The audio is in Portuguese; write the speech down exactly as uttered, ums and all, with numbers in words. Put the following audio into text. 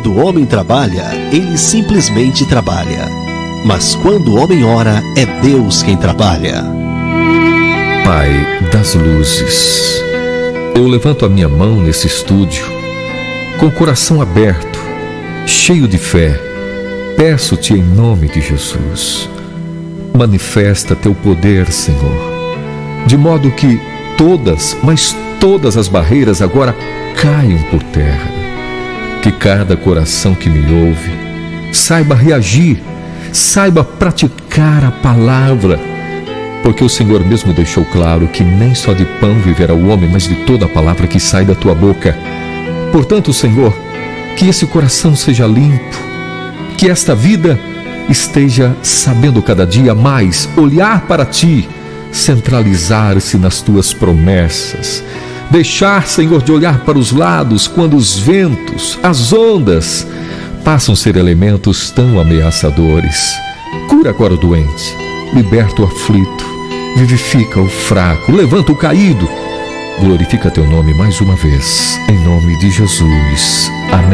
Quando o homem trabalha, ele simplesmente trabalha. Mas quando o homem ora, é Deus quem trabalha. Pai das luzes, eu levanto a minha mão nesse estúdio, com o coração aberto, cheio de fé. Peço-te em nome de Jesus, manifesta teu poder, Senhor, de modo que todas, mas todas as barreiras agora caiam por terra. Que cada coração que me ouve saiba reagir, saiba praticar a palavra, porque o Senhor mesmo deixou claro que nem só de pão viverá o homem, mas de toda a palavra que sai da tua boca. Portanto, Senhor, que esse coração seja limpo, que esta vida esteja sabendo cada dia mais olhar para ti, centralizar-se nas tuas promessas, deixar, Senhor, de olhar para os lados quando os ventos, as ondas passam a ser elementos tão ameaçadores. Cura agora o doente, liberta o aflito, vivifica o fraco, levanta o caído. Glorifica teu nome mais uma vez, em nome de Jesus. Amém.